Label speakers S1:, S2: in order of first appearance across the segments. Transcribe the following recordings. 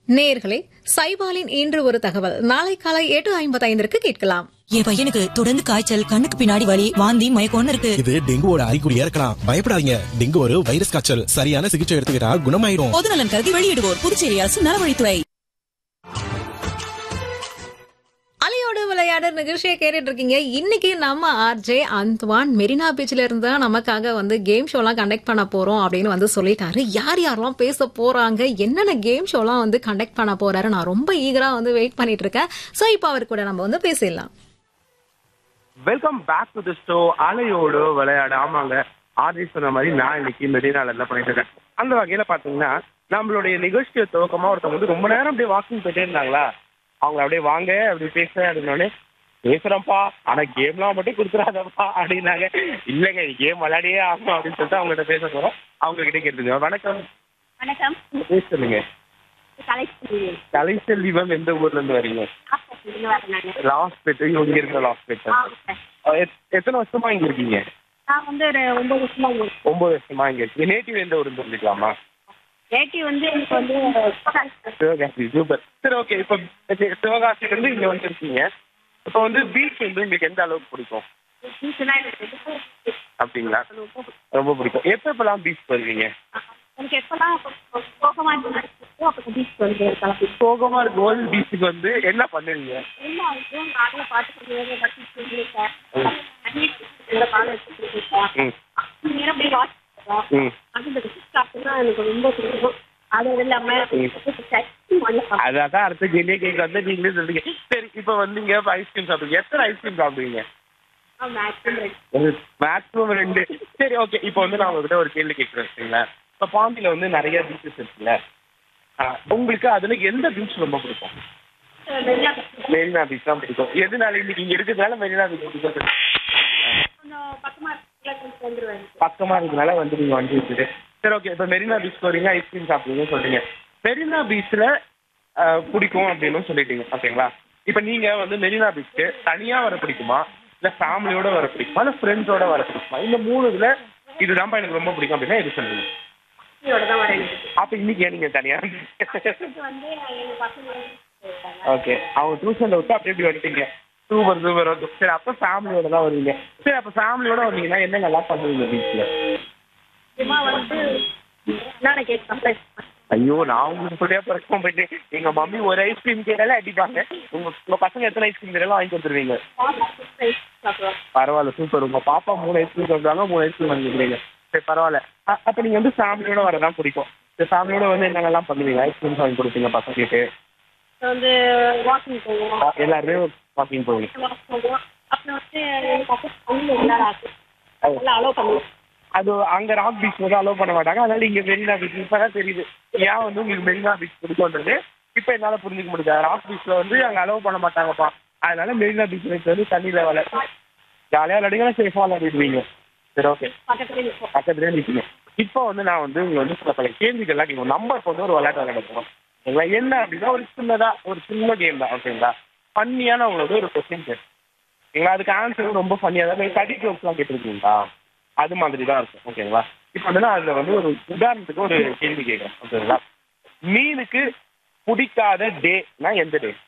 S1: நேயர்களே, சைபாலின் இன்று ஒரு தகவல் நாளை காலை 8:55 கேட்கலாம்.
S2: என் பையனுக்கு தொடர்ந்து காய்ச்சல், கண்ணுக்கு பின்னாடி வலி, வாந்தி, மயக்கம்னு இருக்கு.
S3: இது டெங்குவோட அறிகுறியா இருக்கலாம். பயப்படாதீங்க. டெங்கு ஒரு வைரஸ் காய்ச்சல். சரியான சிகிச்சை எடுத்துக்கிட்டா குணமாயிடும்.
S2: பொதுநலன் கருதி வெளியிடுவோர் புதுச்சேரி அரசு நலவழித்துறை.
S1: அலையோடு விளையாடு நிகழ்ச்சியை கேட்டுட்டு இருக்கீங்க. இன்னைக்கு நம்ம ஆர்ஜே அந்த்வான் மெரினா பீச்ல இருந்தா நமக்காக கேம் ஷோலாம் கண்டக்ட் பண்ண போறோம் அப்படின்னு சொல்லிட்டாரு. யார் யாரெல்லாம் பேச போறாங்க, என்னென்ன கேம் ஷோலாம் கண்டக்ட் பண்ண போறாரு, நான் ரொம்ப ஈகரா வெயிட் பண்ணிட்டு இருக்கேன். சோ இப்போ அவர் கூட நம்ம பேசிடலாம்.
S4: Welcome back to the show அலையோடு விளையாடு. ஆமாங்க, ஆர்ஜி சொன்ன மாதிரி நான் இன்னைக்கு மெரினால பண்ணிட்டு இருக்கேன். அந்த வகையில பாத்தீங்கன்னா நம்மளுடைய நிகழ்ச்சியை துவக்கமா ஒருத்தவங்க ரொம்ப நேரம் அப்படியே வாக்கிங் போயிட்டே இருந்தாங்களா, அவங்க அப்படியே வாங்க அப்படி பேச அப்படின்னோடனே பேசுறப்பா ஆனா கேம்லாம் மட்டும் கொடுத்துறாதப்பா அப்படின்னாங்க. இல்லைங்க, கேம் விளையாடியே ஆகணும் அப்படின்னு சொல்லிட்டு அவங்ககிட்ட பேச போறோம். அவங்க கிட்டே கேட்டுங்க. வணக்கம்.
S5: வணக்கம்.
S4: சொல்லுங்க. கலைசெல்வி மேம், எந்த ஊர்ல இருந்து வரீங்க? லாஸ்பேட். இங்க இருக்க லாஸ்பேட். எத்தனை வருஷமா இங்க இருக்கீங்க?
S5: நான் ஒரு 9 வருஷமா
S4: 9 வருஷமா இங்க இருக்கீங்க. நேட்டிவ் எந்த ஊர்ல இருந்துக்கலாமா?
S5: நேட்டிவ் எனக்கு
S4: சிவகாசி. சூப்பர். சரி, ஓகே. இப்போ சிவகாசில இருந்து இங்க வந்துருக்கீங்க. இப்போ பீச் உங்களுக்கு எந்த அளவுக்கு பிடிக்கும்? அப்படிங்களா? ரொம்ப பிடிக்கும். எப்பெல்லாம் பீச் வருவீங்க?
S5: எனக்கு எப்பெல்லாம் சோகமா இருக்கு பீச்
S4: சோகமா இருக்கு கோல்டு பீச்சுக்கு என்ன பண்ணுவீங்க?
S5: நானே பாட்டு எனக்கு ரொம்ப பிடிக்கும். அது இல்லாம
S4: அதான் அடுத்த கேள்வியே கேட்க நீங்களே சொல்றீங்க. சரி, இப்போ இங்க ஐஸ்கிரீம் சாப்பிடுங்க. எத்தனை ஐஸ்கிரீம் சாப்பிடுவீங்க? மேக்ஸிமம் 2. சரி, ஓகே. இப்போ நான் உங்ககிட்ட ஒரு கேள்வி கேட்குறேன். சரிங்களா? இப்போ பாண்டியில நிறைய பீச்சஸ் இருக்குல்ல, உங்களுக்கு அதுல எந்த பீச் ரொம்ப பிடிக்கும்? மெரினா பீச் தான் பிடிக்கும். எதுனால? இன்னைக்கு இங்க இருக்கிறதுனால மெரினா பீச் பிடிக்கும். பக்கமா இருக்கிறதுனால நீங்க வந்துருக்குது. சரி, ஓகே. இப்போ மெரினா பீச் போறீங்க, ஐஸ்கிரீம் சாப்பிடுவீங்கன்னு சொல்றீங்க. மெரினா பீச்ல பிடிக்கும் அப்படின்னு சொல்லிட்டீங்க. ஓகேங்களா? இப்போ நீங்க மெரினா பீச்சுக்கு தனியா வர பிடிக்குமா, இல்ல ஃபேமிலியோட வர பிடிக்குமா, இல்ல ஃப்ரெண்ட்ஸோட வர பிடிக்குமா? இந்த 3 இதுல இதுதான்ப்பா எனக்கு ரொம்ப பிடிக்கும் அப்படின்னா எது சொல்லுங்க? அப்ப இன்னைக்கு ஏன் நீங்க தனியா? ஓகே, அவங்க டியூஷன்ல விட்டு அப்படி இப்படி வந்துட்டீங்க. Super super. ஓகே. சரி, அப்ப ஃபேமிலியோட தான் வருவீங்க. சரி, அப்ப ஃபேமிலியோட வந்தீங்கன்னா என்னென்னலாம் பண்ணுவீங்க பீச்ல? ஐயோ, நான் உங்களுக்கு சொல்லியா பிறக்கும் போயிட்டு எங்க மம்மி ஒரு ஐஸ்கிரீம் கேட்டாலே அடிப்பாங்க. உங்க பசங்க எத்தனை ஐஸ்கிரீம் கேட்டாலும் வாங்கி கொடுத்துருவீங்க. பரவாயில்ல, சூப்பர். உங்க பாப்பா 3 ஐஸ்கிரீம் சொல்றாங்க, 3 ஐஸ்கிரீம் வாங்கி கொடுக்குறீங்க. சரி, பரவாயில்ல. அப்ப நீங்க ஃபேமிலியோட வரதான் பிடிக்கும். சரி, ஃபேமிலியோட என்னென்னலாம் பண்ணுவீங்க? ஐஸ்கிரீம் வாங்கி கொடுப்பீங்க பசங்களுக்கு?
S5: வாக்கிங் போவோம்.
S4: எல்லாருமே வாக்கிங் போவீங்க. அது அங்க ராக் பீச் அலோவ் பண்ண மாட்டாங்க. அதனால இங்க மெரினா பீச். இப்பதான் தெரியுது ஏன் உங்களுக்கு மெரினா பீச் பிடிக்கும்ன்றது. இப்ப என்னால புரிஞ்சுக்க முடியாது. ராக் பீச்ல அங்க அலோவ் பண்ண மாட்டாங்கப்பா. அதனால மெரினா பீச் தண்ணியில ஜாலியா விளையாடுங்க, சேஃபா விளையாடிடுவீங்க. சரி, ஓகே. பக்கத்துலேயே நிற்கீங்க. இப்போ நான் உங்களுக்கு சில பல கேள்விகள்லாம் கேட்கும். நம்ம இப்போ ஒரு விளையாட்டு விளையாட போகிறோம். என்ன அப்படின்னா ஒரு சின்ன கேம் தான். ஓகேங்களா? ஃபன்னியான உங்களுக்கு ஒரு கொஸ்டின் கேட்குங்களா? அதுக்கு ஆன்சரும் ரொம்ப ஃபன்னியாக தான். நீங்கள் கடி ஜோக்ஸ்லாம் கேட்டிருக்கீங்களா? அது மாதிரி தான் இருக்கும். ஓகேங்களா? இப்போ அதில் ஒரு உதாரணத்துக்கு ஒரு கேள்வி கேட்குறேன். ஓகேங்களா? மீனுக்கு பிடிக்காத டேனா எந்த டே?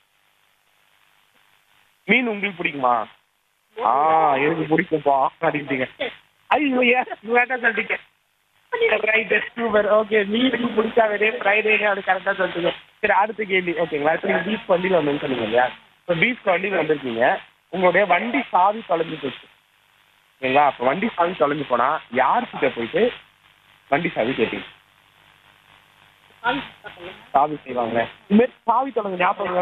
S4: மீன் உங்களுக்கு பிடிக்குமா? எனக்கு பிடிக்கும்பா அப்படின்ட்டீங்க. ஐயோ, ஏன் வேண்டாம் சொல்லிட்டீங்க. Right, super. ஓகே, மீனுக்கு பிடிக்காத டே ஃப்ரைடே அப்படி கரெக்டாக சொல்லிட்டீங்க. சரி, அடுத்த கேள்வி. ஓகேங்களா? இப்போ நீங்கள் பீச் வண்டியில் வந்தேன்னு சொன்னீங்க இல்லையா? இப்போ பீச் வண்டியில் வந்திருக்கீங்க. உங்களுடைய வண்டி சாவி தொலைஞ்சு போச்சு. ஓகேங்களா? அப்போ வண்டி சாவி தொலைஞ்சு போனால் யார்கிட்ட போயிட்டு வண்டி சாவி கேட்டீங்க? சாவி செய்வாங்க. இதுமாரி சாவி தொலைஞ்ச ஞாபகம்